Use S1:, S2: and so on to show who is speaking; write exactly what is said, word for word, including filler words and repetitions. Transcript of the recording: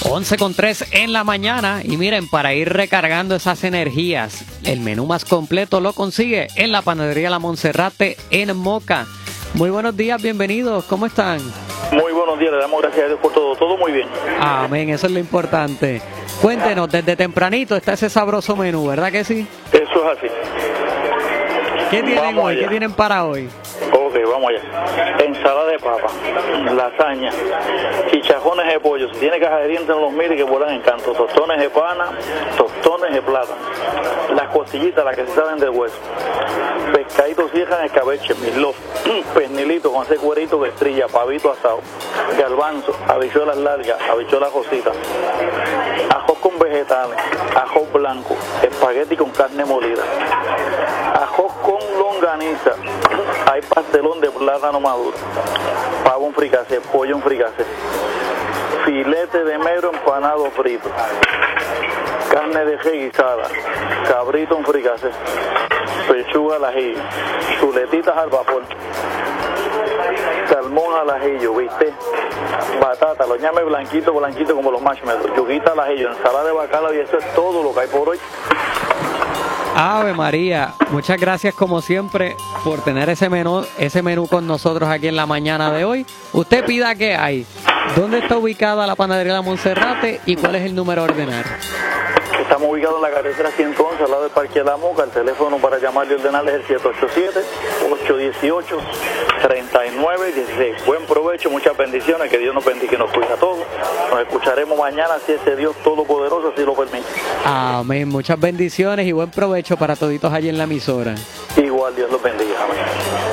S1: once con tres en la mañana y miren, para ir recargando esas energías, el menú más completo lo consigue en la panadería La Monserrate en Moca. Muy buenos días, bienvenidos, ¿cómo están?
S2: Muy buenos días, le damos gracias a Dios por todo, todo muy bien.
S1: Amén, eso es lo importante. Cuéntenos, desde tempranito está ese sabroso menú, ¿verdad que sí?
S2: Eso es así.
S1: ¿Qué tienen
S2: Vamos
S1: hoy?
S2: allá.
S1: ¿Qué tienen para hoy?
S2: Ok, vamos allá. Ensalada de papa, lasaña, chichajones de pollo. Si tiene caja de dientes, no los mire que vuelan en canto. Tostones de pana, tostones de plata. Las costillitas, las que se saben del hueso. Pescaditos sierra en escabeche, miló, pernilito con ese cuerito que estrilla, pavito asado, garbanzo, habichuelas largas, habichuelas rositas, ajo con vegetales, ajo blanco, espagueti con carne molida, ajo con longaniza, hay pastelón de plátano maduro, pavo en fricasé, pollo en fricasé, filete de mero empanado frito, carne de guisada, cabrito en fricasé, pechuga al ajillo, chuletitas al vapor, salmón al ajillo, viste, batata, los ñames blanquitos, blanquitos como los marshmallows, yuquita al ajillo, ensalada de bacalao, y eso es todo lo que hay por hoy.
S1: Ave María, muchas gracias como siempre por tener ese menú, ese menú con nosotros aquí en la mañana de hoy. Usted pida qué hay, dónde está ubicada la panadería La Monserrate y cuál es el número a ordenar.
S2: Estamos ubicados en la carretera ciento once, al lado del Parque de la Moca. El teléfono para llamar y ordenar es el siete ocho siete, ocho uno ocho, tres nueve uno seis. Buen provecho, muchas bendiciones, que Dios nos bendiga y nos cuida a todos. Nos escucharemos mañana si ese Dios Todopoderoso así lo permite.
S1: Amén, muchas bendiciones y buen provecho para toditos allí en la emisora.
S2: Igual Dios los bendiga. Amén.